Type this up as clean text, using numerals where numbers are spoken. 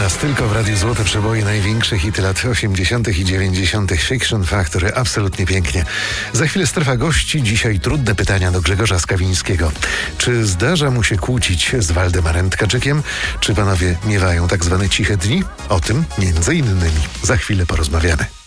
nas tylko w Radiu Złote Przeboje, największe hity lat 80. i 90. Fiction Factory, absolutnie pięknie. Za chwilę strefa gości, dzisiaj trudne pytania do Grzegorza Skawińskiego. Czy zdarza mu się kłócić z Waldemarem Tkaczykiem? Czy panowie miewają tak zwane ciche dni? O tym między innymi za chwilę porozmawiamy.